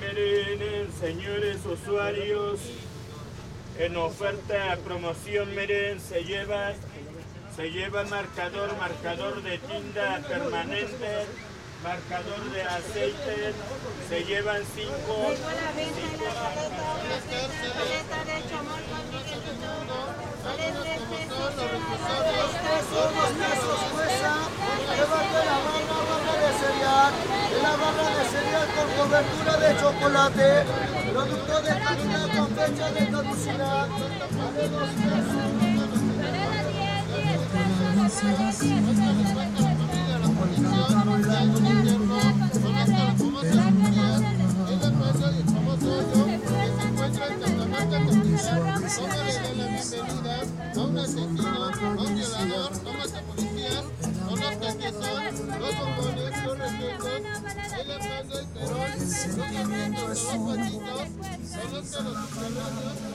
Miren, señores usuarios, en oferta promoción, miren, se lleva marcador de tinta permanente, marcador de aceite, se llevan 5. La barra de cereal con cobertura de chocolate, producto de calidad con fecha de caducidad. El sentimiento es uno,